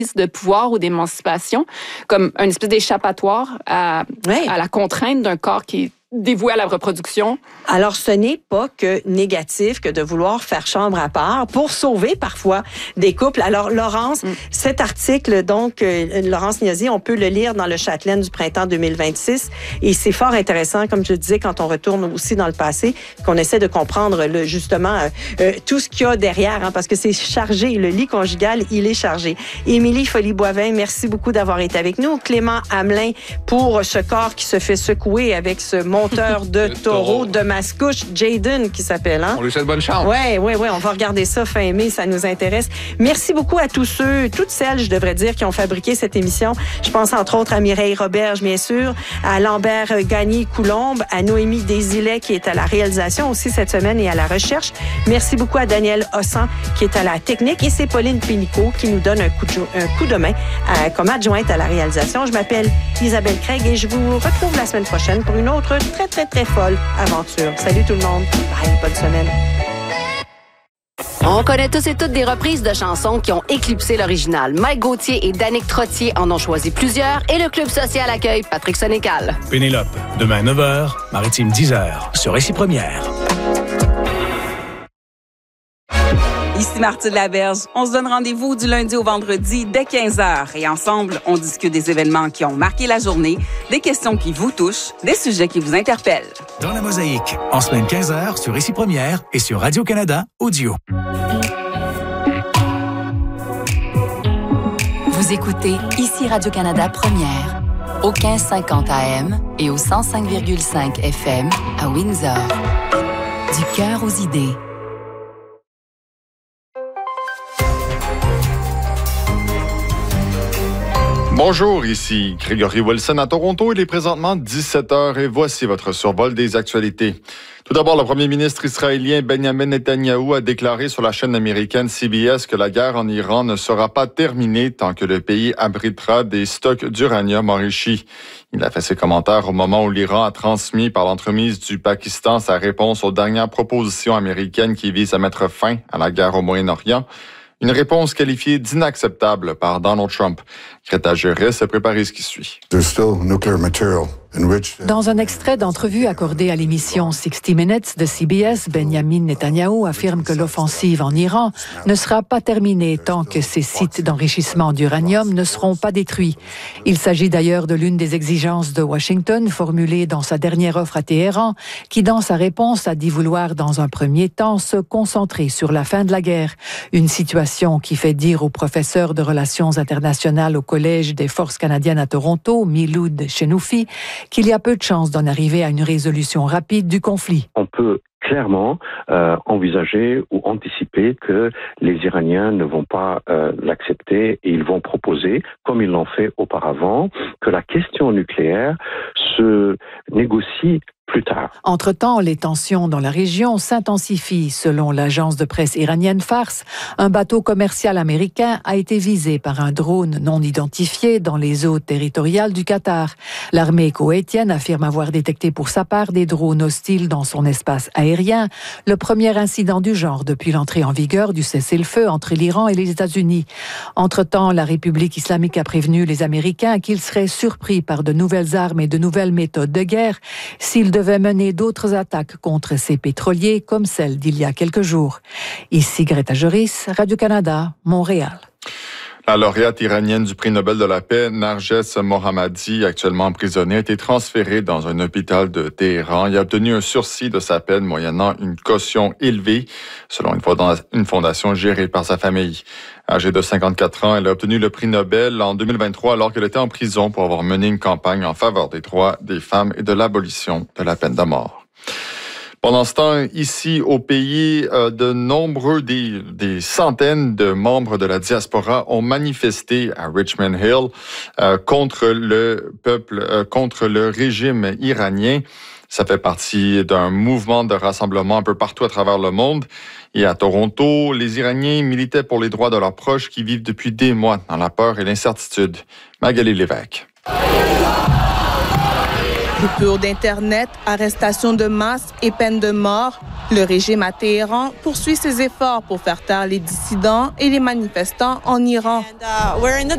de pouvoir ou d'émancipation, comme une espèce d'échappatoire à la contrainte d'un corps qui est dévoué à la reproduction. Alors, ce n'est pas que négatif que de vouloir faire chambre à part pour sauver parfois des couples. Alors, Laurence, cet article, donc, Laurence Niazi, on peut le lire dans le Châtelaine du printemps 2026 et c'est fort intéressant, comme je disais, quand on retourne aussi dans le passé, qu'on essaie de comprendre justement tout ce qu'il y a derrière, parce que c'est chargé, le lit conjugal, il est chargé. Émilie Folly-Boivin, merci beaucoup d'avoir été avec nous. Clément Hamelin pour ce corps qui se fait secouer avec ce monteur de taureau de Mascouche, Jaden qui s'appelle. On lui souhaite bonne chance. Oui, on va regarder ça fin mai, ça nous intéresse. Merci beaucoup à tous ceux, toutes celles, je devrais dire, qui ont fabriqué cette émission. Je pense entre autres à Mireille Roberge, bien sûr, à Lambert Gagné-Coulombe, à Noémie Desilets qui est à la réalisation aussi cette semaine et à la recherche. Merci beaucoup à Daniel Hossan qui est à la technique et c'est Pauline Pénicaud qui nous donne un coup de main comme adjointe à la réalisation. Je m'appelle Isabelle Craig et je vous retrouve la semaine prochaine pour une autre très, très, très folle aventure. Salut tout le monde. Bye, bonne semaine. On connaît tous et toutes des reprises de chansons qui ont éclipsé l'original. Mike Gauthier et Danick Trottier en ont choisi plusieurs et le Club social accueille Patrick Sénécal. Pénélope, demain 9h, Maritime 10h, sur Récit Première. Ici Marthe Laberge. On se donne rendez-vous du lundi au vendredi dès 15h. Et ensemble, on discute des événements qui ont marqué la journée, des questions qui vous touchent, des sujets qui vous interpellent. Dans la Mosaïque, en semaine 15h sur Récit Première et sur Radio-Canada Audio. Vous écoutez ici Radio-Canada Première, au 1550 AM et au 105,5 FM à Windsor. Du cœur aux idées. Bonjour, ici Grégory Wilson à Toronto. Il est présentement 17h et voici votre survol des actualités. Tout d'abord, le premier ministre israélien Benjamin Netanyahou a déclaré sur la chaîne américaine CBS que la guerre en Iran ne sera pas terminée tant que le pays abritera des stocks d'uranium enrichi. Il a fait ses commentaires au moment où l'Iran a transmis par l'entremise du Pakistan sa réponse aux dernières propositions américaines qui visent à mettre fin à la guerre au Moyen-Orient. Une réponse qualifiée d'inacceptable par Donald Trump. Greta Juris a préparé ce qui suit. Dans un extrait d'entrevue accordé à l'émission 60 Minutes de CBS, Benjamin Netanyahou affirme que l'offensive en Iran ne sera pas terminée tant que ces sites d'enrichissement d'uranium ne seront pas détruits. Il s'agit d'ailleurs de l'une des exigences de Washington formulée dans sa dernière offre à Téhéran, qui dans sa réponse a dit vouloir dans un premier temps se concentrer sur la fin de la guerre. Une situation qui fait dire au professeur de relations internationales au Collège des forces canadiennes à Toronto, Miloud Chenoufi, qu'il y a peu de chances d'en arriver à une résolution rapide du conflit. On peut clairement envisager ou anticiper que les Iraniens ne vont pas l'accepter et ils vont proposer, comme ils l'ont fait auparavant, que la question nucléaire se négocie plus tard. Entre-temps, les tensions dans la région s'intensifient. Selon l'agence de presse iranienne Fars, un bateau commercial américain a été visé par un drone non identifié dans les eaux territoriales du Qatar. L'armée koweïtienne affirme avoir détecté pour sa part des drones hostiles dans son espace aérien, le premier incident du genre depuis l'entrée en vigueur du cessez-le-feu entre l'Iran et les États-Unis. Entre-temps, la République islamique a prévenu les Américains qu'ils seraient surpris par de nouvelles armes et de nouvelles méthodes de guerre s'ils devaient mener d'autres attaques contre ces pétroliers comme celle d'il y a quelques jours. Ici Greta Juris, Radio-Canada, Montréal. La lauréate iranienne du prix Nobel de la paix, Narges Mohammadi, actuellement emprisonnée, a été transférée dans un hôpital de Téhéran. Il a obtenu un sursis de sa peine moyennant une caution élevée, selon une fondation gérée par sa famille. Âgée de 54 ans, elle a obtenu le prix Nobel en 2023 alors qu'elle était en prison pour avoir mené une campagne en faveur des droits des femmes et de l'abolition de la peine de mort. Pendant ce temps, ici au pays, des centaines de membres de la diaspora ont manifesté à Richmond Hill contre le régime iranien. Ça fait partie d'un mouvement de rassemblement un peu partout à travers le monde. Et à Toronto, les Iraniens militaient pour les droits de leurs proches qui vivent depuis des mois dans la peur et l'incertitude. Magali Lévesque. Coupure d'Internet, arrestation de masse et peine de mort, le régime à Téhéran poursuit ses efforts pour faire taire les dissidents et les manifestants en Iran.